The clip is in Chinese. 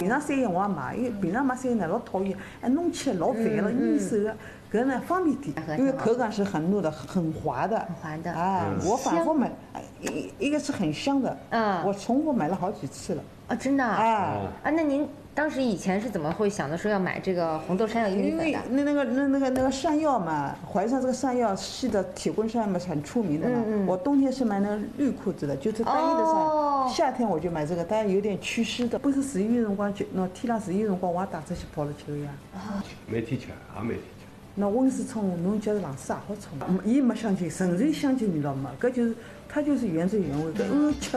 平常山药我也买，因为平常买山药呢老讨厌，弄起来老烦了，粘手的。搿呢方便点，因为口感是很糯的，很滑的。 很滑的。 我反复买，一个是很香的。我重复买了好几次了。 真的那您当时以前是怎么会想的说要买这个红豆山药薏米粉的？ 因为那个山药嘛，淮山这个山药细的铁棍山药嘛是很出名的嘛。我冬天是买那个绿裤子的，就是单一的山。夏天我就买这个，但有点祛湿的。不是11月辰光就那天冷11月辰光我也打出去泡了吃呀。 每天吃，也每天吃。 那温水冲，侬觉得冷水也好冲。伊没香精，纯粹香精味道没，搿就是它就是原汁原味的。吃